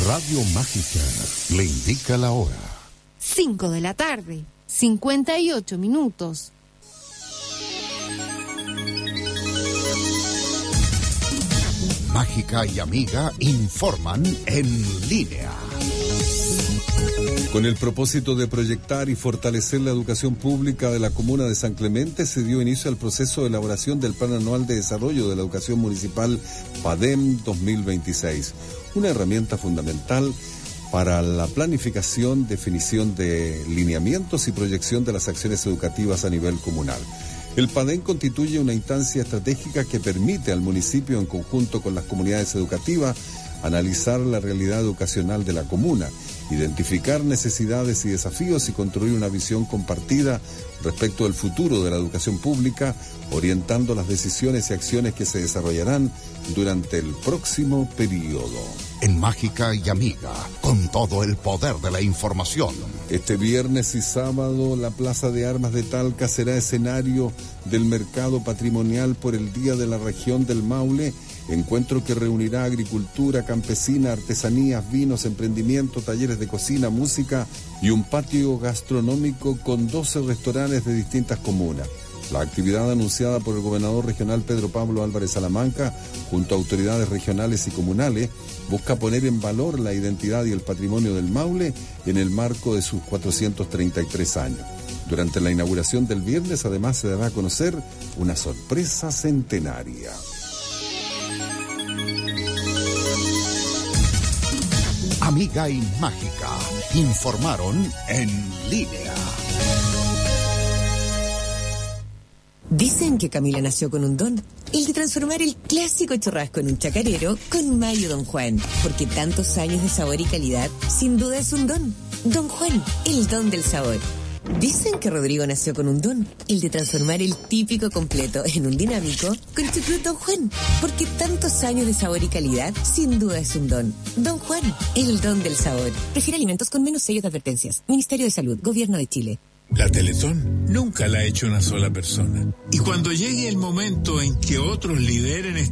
Radio Mágica le indica la hora. 5 de la tarde, 58 minutos. Mágica y Amiga informan en línea. Con el propósito de proyectar y fortalecer la educación pública de la comuna de San Clemente, se dio inicio al proceso de elaboración del Plan Anual de Desarrollo de la Educación Municipal PADEM 2026, una herramienta fundamental para la planificación, definición de lineamientos y proyección de las acciones educativas a nivel comunal. El PADEM constituye una instancia estratégica que permite al municipio, en conjunto con las comunidades educativas, analizar la realidad educacional de la comuna, identificar necesidades y desafíos y construir una visión compartida respecto al futuro de la educación pública, orientando las decisiones y acciones que se desarrollarán durante el próximo periodo. En Mágica y Amiga, con todo el poder de la información. Este viernes y sábado, la Plaza de Armas de Talca será escenario del mercado patrimonial por el Día de la Región del Maule, encuentro que reunirá agricultura campesina, artesanías, vinos, emprendimiento, talleres de cocina, música y un patio gastronómico con 12 restaurantes de distintas comunas. La actividad anunciada por el gobernador regional Pedro Pablo Álvarez Salamanca, junto a autoridades regionales y comunales, busca poner en valor la identidad y el patrimonio del Maule en el marco de sus 433 años. Durante la inauguración del viernes, además, se dará a conocer una sorpresa centenaria. Amiga y Mágica informaron en línea. Dicen que Camila nació con un don, el de transformar el clásico churrasco en un chacarero con Mayo Don Juan, porque tantos años de sabor y calidad, sin duda es un don. Don Juan, el don del sabor. Dicen que Rodrigo nació con un don, el de transformar el típico completo en un dinámico con Chucrut Don Juan, porque tantos años de sabor y calidad, sin duda es un don. Don Juan, el don del sabor. Prefiere alimentos con menos sellos de advertencias. Ministerio de Salud, Gobierno de Chile. La Teletón nunca la ha hecho una sola persona. Y cuando llegue el momento en que otros lideren